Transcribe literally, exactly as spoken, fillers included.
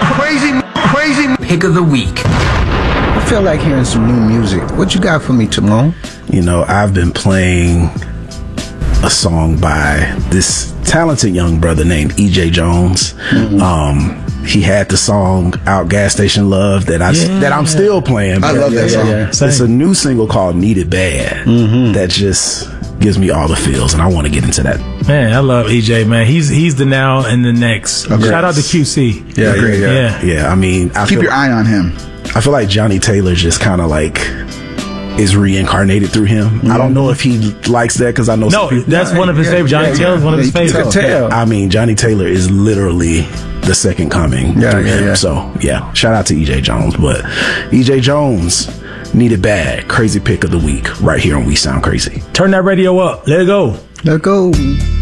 crazy, crazy pick of the week. I feel like hearing some new music. What you got for me, Timon? You know, I've been playing a song by this talented young brother named E J Jones. Mm-hmm. Um, he had the song out, Gas Station Love, that I yeah. that I'm still playing. I love that yeah, song. Yeah, yeah. It's a new single called Need It Bad mm-hmm. that just gives me all the feels, and I want to get into that. Man, I love E J, man. He's he's the now and the next. Okay. Shout out to Q C. Yeah, yeah, yeah. Yeah, yeah. I mean, I keep feel, your eye on him. I feel like Johnny Taylor just kind of like is reincarnated through him. Mm-hmm. I don't know if he likes that because I know no, some people, that's one of his yeah, favorites. Johnny yeah, Taylor's yeah. one of his favorites. Tell. I mean, Johnny Taylor is literally the second coming yeah, through yeah, him. Yeah. So yeah, shout out to E J Jones. But E J Jones, Need It Bad, crazy pick of the week right here on We Sound Crazy. Turn that radio up. Let it go. Let it go.